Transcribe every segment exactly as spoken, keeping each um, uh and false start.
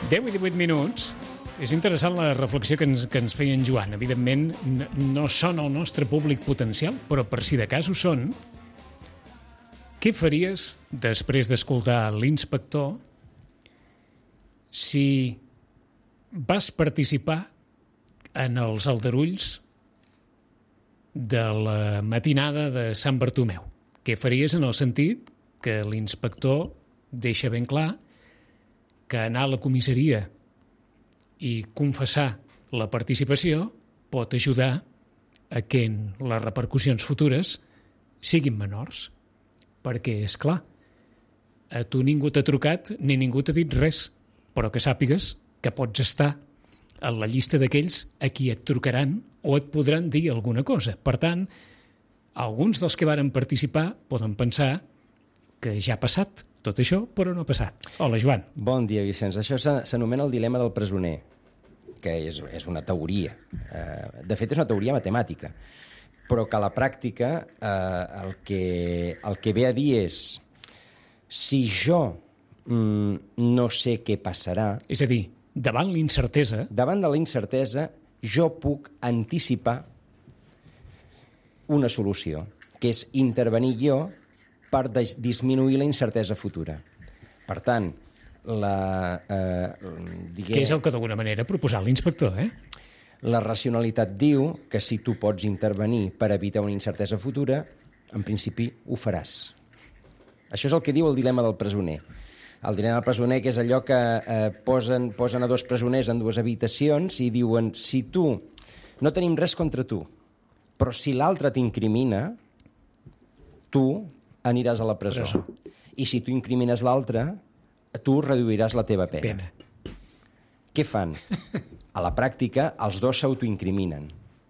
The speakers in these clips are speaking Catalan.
deu i divuit minuts. És interessant la reflexió que ens, que ens feia en Joan. Evidentment, no són el nostre públic potencial, però per si de cas ho són. Què faries després d'escoltar l'inspector si vas participar en els aldarulls de la matinada de Sant Bartomeu? Què faries en el sentit que l'inspector deixa ben clar que anar a la comissaria i confessar la participació pot ajudar a que les repercussions futures siguin menors. Perquè, és clar, a tu ningú t'ha trucat ni ningú t'ha dit res, però que sàpigues que pots estar a la llista d'aquells a qui et trucaran o et podran dir alguna cosa. Per tant, alguns dels que varen participar poden pensar que ja ha passat tot això, però no ha passat. Hola, Joan. Bon dia, Vicenç. Això s'anomena el dilema del presoner, que és, és una teoria. Eh, de fet, és una teoria matemàtica, però que a la pràctica eh, el, que, el que ve a dir és si jo mm, no sé què passarà... És a dir, davant l'incertesa... Davant de la incertesa, jo puc anticipar una solució, que és intervenir jo per disminuir la incertesa futura. Per tant, la... Eh, diguem, que és el que d'alguna manera ha proposat l'inspector, eh? La racionalitat diu que si tu pots intervenir per evitar una incertesa futura, en principi ho faràs. Això és el que diu el dilema del presoner. El dilema del presoner, que és allò que eh, posen, posen a dos presoners en dues habitacions i diuen, si tu, no tenim res contra tu, però si l'altre t'incrimina, tu aniràs a la presó. presó. I si tu incrimines l'altre, tu reduiràs la teva pena. Pena. Què fan? A la pràctica, els dos s'autoincriminen.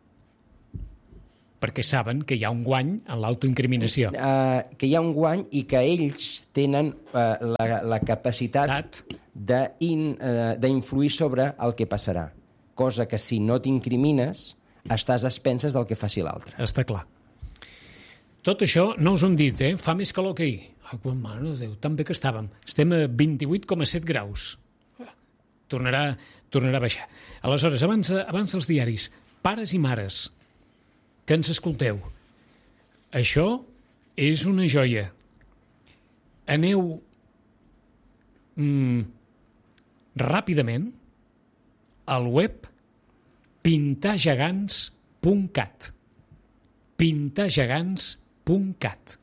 Perquè saben que hi ha un guany en l'autoincriminació. Uh, que hi ha un guany i que ells tenen uh, la, la capacitat d'influir uh, sobre el que passarà. Cosa que si no t'incrimines, estàs a expenses del que faci l'altre. Està clar. Tot això no us ho hem dit, eh? Fa més calor que ahir. Ah, oh, mare de Déu, tan bé que estàvem. Estem a vint-i-vuit coma set graus. Tornarà, tornarà a baixar. Aleshores, abans, abans dels diaris, pares i mares, que ens escolteu, això és una joia. Aneu mm, ràpidament al web pintar gegants punt cat. pintar gegants punt cat.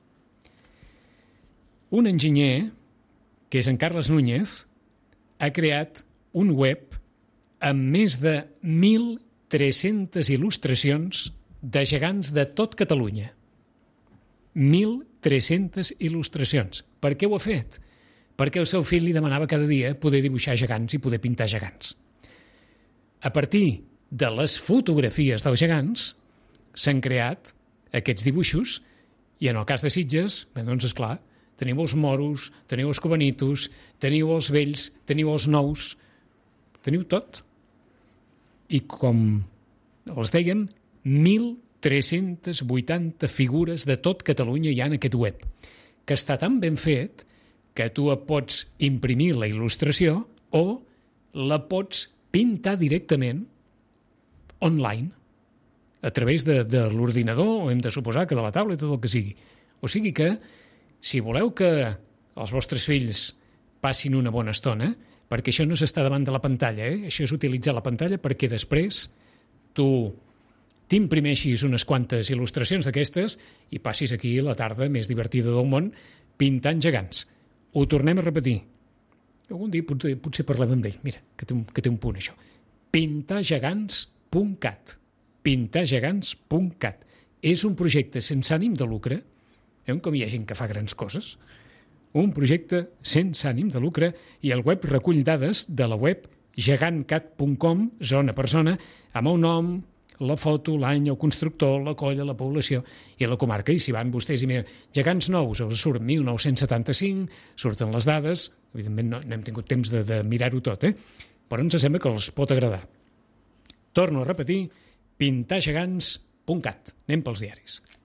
Un enginyer, que és en Carles Núñez, ha creat un web amb més de mil tres-centes il·lustracions de gegants de tot Catalunya. mil tres-centes il·lustracions. Per què ho ha fet? Perquè el seu fill li demanava cada dia poder dibuixar gegants i poder pintar gegants. A partir de les fotografies dels gegants s'han creat aquests dibuixos i en el cas de Sitges, bé, doncs esclar, teniu els moros, teniu els cubanitos, teniu els vells, teniu els nous, teniu tot. I com els deien, mil tres-centes vuitanta figures de tot Catalunya hi ha en aquest web, que està tan ben fet que tu pots imprimir la il·lustració o la pots pintar directament online, a través de, de l'ordinador, o hem de suposar que de la taula i tot el que sigui. O sigui que, si voleu que els vostres fills passin una bona estona, perquè això no s'està davant de la pantalla, eh? Això és utilitzar la pantalla perquè després tu t'imprimeixis unes quantes il·lustracions d'aquestes i passis aquí la tarda més divertida del món pintant gegants. Ho tornem a repetir. Algun dia potser, potser parlem amb ell. Mira, que té un, que té un punt, això. pintar gegants punt cat. pintar gegants punt cat. És un projecte sense ànim de lucre. Veuen com hi ha gent que fa grans coses? Un projecte sense ànim de lucre i el web recull dades de la web gegantcat punt com, zona per zona, amb el nom, la foto, l'any, el constructor, la colla, la població i la comarca. I si van vostès i miren gegants nous, us surt mil nou-cents setanta-cinc, surten les dades, evidentment no, no hem tingut temps de, de mirar-ho tot, eh? Però ens sembla que els pot agradar. Torno a repetir, pintar gegants punt cat. Anem pels diaris.